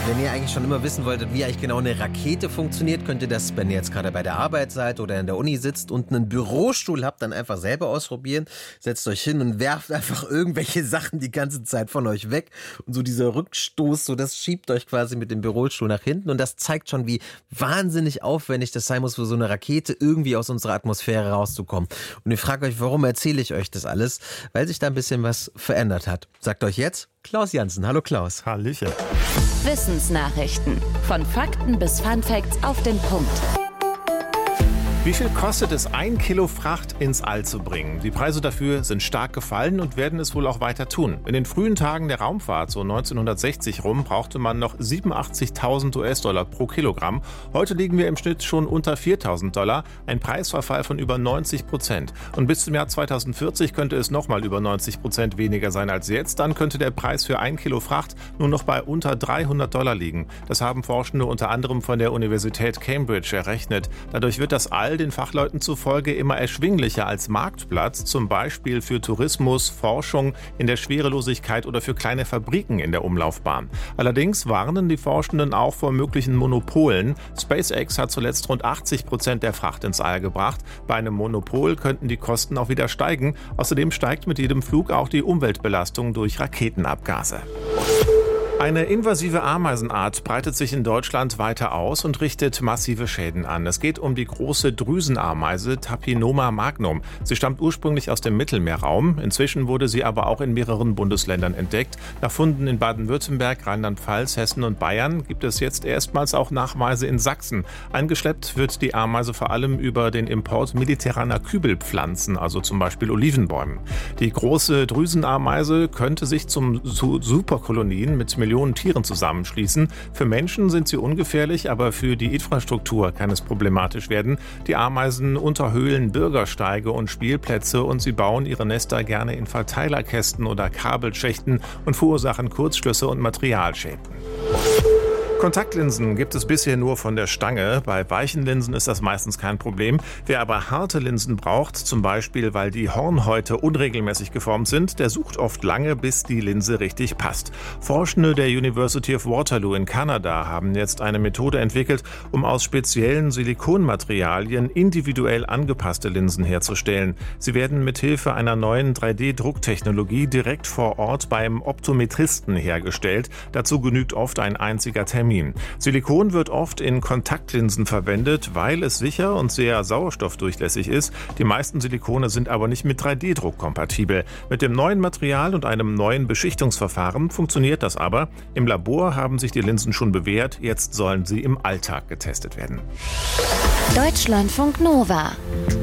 Wenn ihr eigentlich schon immer wissen wolltet, wie eigentlich genau eine Rakete funktioniert, könnt ihr das, wenn ihr jetzt gerade bei der Arbeit seid oder in der Uni sitzt und einen Bürostuhl habt, dann einfach selber ausprobieren. Setzt euch hin und werft einfach irgendwelche Sachen die ganze Zeit von euch weg. Und so dieser Rückstoß, so das schiebt euch quasi mit dem Bürostuhl nach hinten. Und das zeigt schon, wie wahnsinnig aufwendig das sein muss, für so eine Rakete irgendwie aus unserer Atmosphäre rauszukommen. Und ihr fragt euch, warum erzähle ich euch das alles? Weil sich da ein bisschen was verändert hat. Sagt euch jetzt Klaus Janzen. Hallo Klaus. Hallöchen. Wissensnachrichten. Von Fakten bis Funfacts auf den Punkt. Wie viel kostet es, 1 Kilo Fracht ins All zu bringen? Die Preise dafür sind stark gefallen und werden es wohl auch weiter tun. In den frühen Tagen der Raumfahrt, so 1960 rum, brauchte man noch 87.000 US-Dollar pro Kilogramm. Heute liegen wir im Schnitt schon unter 4.000 Dollar, ein Preisverfall von über 90%. Und bis zum Jahr 2040 könnte es nochmal über 90% weniger sein als jetzt. Dann könnte der Preis für 1 Kilo Fracht nur noch bei unter 300 Dollar liegen. Das haben Forschende unter anderem von der Universität Cambridge errechnet. Dadurch wird das All den Fachleuten zufolge immer erschwinglicher als Marktplatz, zum Beispiel für Tourismus, Forschung in der Schwerelosigkeit oder für kleine Fabriken in der Umlaufbahn. Allerdings warnen die Forschenden auch vor möglichen Monopolen. SpaceX hat zuletzt rund 80% der Fracht ins All gebracht. Bei einem Monopol könnten die Kosten auch wieder steigen. Außerdem steigt mit jedem Flug auch die Umweltbelastung durch Raketenabgase. Eine invasive Ameisenart breitet sich in Deutschland weiter aus und richtet massive Schäden an. Es geht um die große Drüsenameise Tapinoma magnum. Sie stammt ursprünglich aus dem Mittelmeerraum. Inzwischen wurde sie aber auch in mehreren Bundesländern entdeckt. Nach Funden in Baden-Württemberg, Rheinland-Pfalz, Hessen und Bayern gibt es jetzt erstmals auch Nachweise in Sachsen. Eingeschleppt wird die Ameise vor allem über den Import mediterraner Kübelpflanzen, also zum Beispiel Olivenbäumen. Die große Drüsenameise könnte sich zu Superkolonien mit Millionen Tieren zusammenschließen. Für Menschen sind sie ungefährlich, aber für die Infrastruktur kann es problematisch werden. Die Ameisen unterhöhlen Bürgersteige und Spielplätze und sie bauen ihre Nester gerne in Verteilerkästen oder Kabelschächten und verursachen Kurzschlüsse und Materialschäden. Kontaktlinsen gibt es bisher nur von der Stange. Bei weichen Linsen ist das meistens kein Problem. Wer aber harte Linsen braucht, zum Beispiel weil die Hornhäute unregelmäßig geformt sind, der sucht oft lange, bis die Linse richtig passt. Forschende der University of Waterloo in Kanada haben jetzt eine Methode entwickelt, um aus speziellen Silikonmaterialien individuell angepasste Linsen herzustellen. Sie werden mithilfe einer neuen 3D-Drucktechnologie direkt vor Ort beim Optometristen hergestellt. Dazu genügt oft ein einziger Termin. Silikon wird oft in Kontaktlinsen verwendet, weil es sicher und sehr sauerstoffdurchlässig ist. Die meisten Silikone sind aber nicht mit 3D-Druck kompatibel. Mit dem neuen Material und einem neuen Beschichtungsverfahren funktioniert das aber. Im Labor haben sich die Linsen schon bewährt, jetzt sollen sie im Alltag getestet werden. Deutschlandfunk Nova